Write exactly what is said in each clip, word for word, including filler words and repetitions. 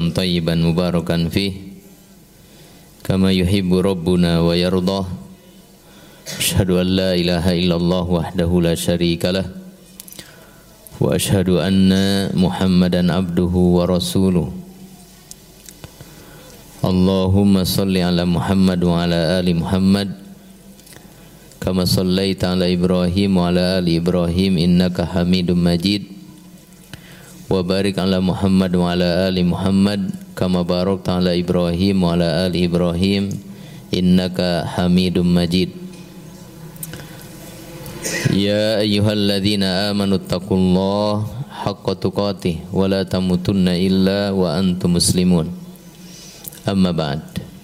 طيبا مباركا فيه كما يحب ربنا ويرضاه أشهد أن لا إله إلا الله وحده لا شريك له وأشهد أن محمدا عبده ورسوله اللهم صل على محمد وعلى آل محمد كما صليت على إبراهيم وعلى آل إبراهيم إنك حميد مجيد وبارك على محمد وعلى آل محمد كما باركت على إبراهيم وعلى آل إبراهيم إنك حميد مجيد يا أيها الذين آمنوا اتقوا الله حق تقاته ولا تموتن إلا وأنتم مسلمون أما بعد.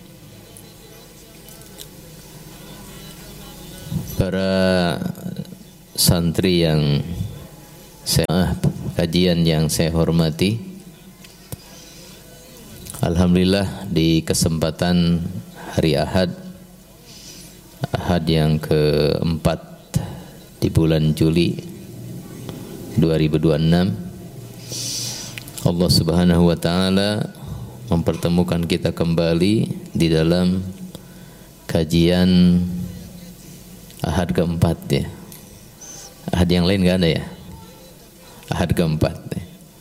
Para santri yang saya kajian yang saya hormati, alhamdulillah di kesempatan hari Ahad Ahad yang keempat di bulan Juli dua ribu dua puluh enam, Allah Subhanahu wa taala mempertemukan kita kembali di dalam kajian Ahad keempat ya. Ahad yang lain enggak ada ya? Ahad keempat ya.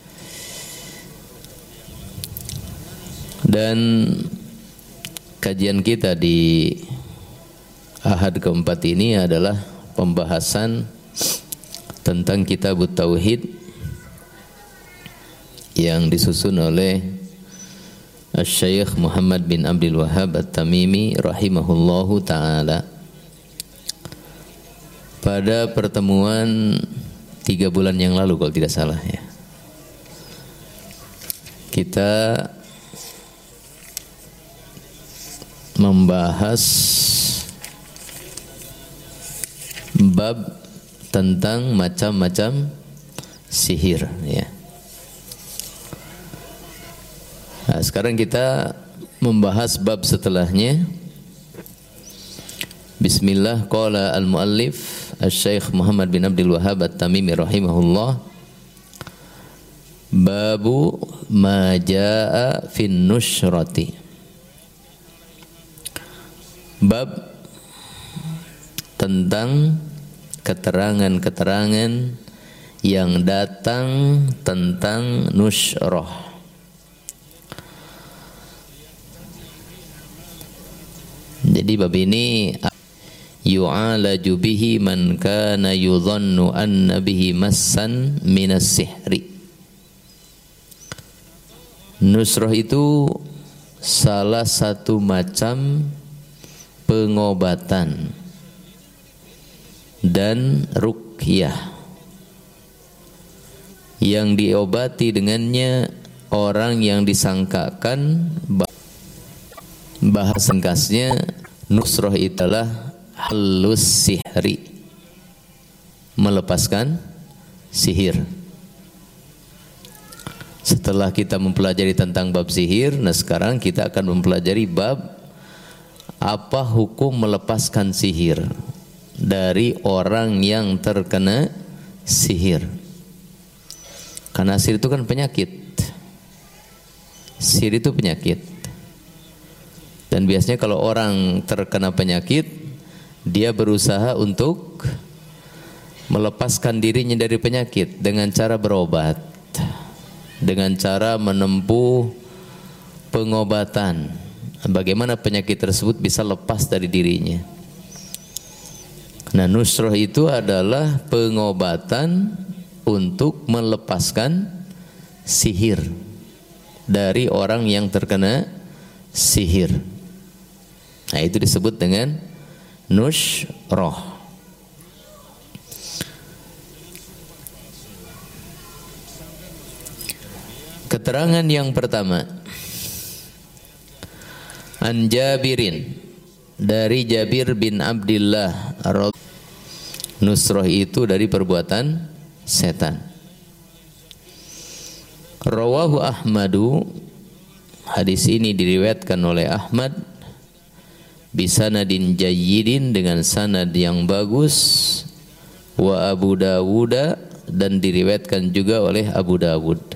Dan kajian kita di Ahad keempat ini adalah pembahasan tentang Kitab Tauhid yang disusun oleh Asy-Syaikh Muhammad bin Abdul Wahhab At-Tamimi rahimahullahu ta'ala. Pada pertemuan tiga bulan yang lalu kalau tidak salah ya, kita membahas bab tentang macam-macam sihir ya. Nah, sekarang kita membahas bab setelahnya. Bismillah, qala al-muallif Asy-Syaikh Muhammad bin Abdul Wahhab At-Tamimi rahimahullah, babu ma jaa fin nusyrati. Bab tentang keterangan-keterangan yang datang tentang nusyrah. Jadi bab ini yu'alaju bihi man kana yudhannu anna bihi massan minas sihri. Nusrah itu salah satu macam pengobatan dan ruqyah yang diobati dengannya orang yang disangkakan. Bahasa ringkasnya, nusrah itulah halus sihri, melepaskan sihir. Setelah kita mempelajari tentang bab sihir, nah sekarang kita akan mempelajari bab apa hukum melepaskan sihir dari orang yang terkena sihir. Karena sihir itu kan penyakit. Sihir itu penyakit. Dan biasanya kalau orang terkena penyakit, dia berusaha untuk melepaskan dirinya dari penyakit dengan cara berobat, dengan cara menempuh pengobatan. Bagaimana penyakit tersebut bisa lepas dari dirinya. Nah, nusrah itu adalah pengobatan untuk melepaskan sihir dari orang yang terkena sihir. Nah, itu disebut dengan nusyrah. Keterangan yang pertama, an Jabirin, dari Jabir bin Abdullah, nusrah itu dari perbuatan setan. Rawahu Ahmadu, hadis ini diriwayatkan oleh Ahmad bisanadin jayyidin, dengan sanad yang bagus, wa Abu Dawud, dan diriwayatkan juga oleh Abu Dawud.